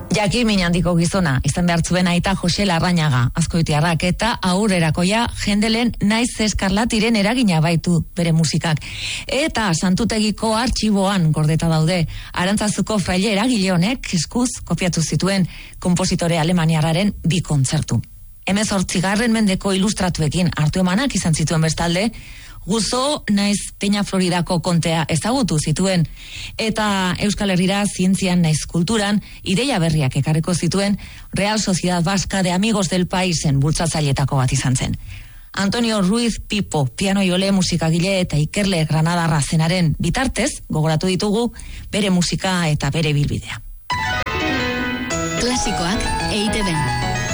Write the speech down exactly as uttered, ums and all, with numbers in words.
Jaki minandiko gizona, izan behar zuen aita Jose Larrañaga, azkoitiarrak, eta aurrerakoia jendelen naiz eskarlatiren eragina baitu bere musikak. Eta Santutegiko artxiboan gordeta daude, Arantzazuko fraile eragile honek eskuz kopiatu zituen konpositore alemaniarraren bi kontzertu. Hemezortzigarren mendeko ilustratuekin hartu emanak izan zituen bestalde, Guzo naiz Peña Floridako kontea ezagutu zituen, eta Euskal Herrira zientzian naiz kulturan ideia berriak ekarriko zituen Real Sociedad Vasca de Amigos del Paisen bultzatzailetako bat izan zen. Antonio Ruiz Pipo, piano jole, musikagile eta ikerle granadarra zenaren bitartez, gogoratu ditugu bere musika eta bere bilbidea. Klasikoak E I Te Be.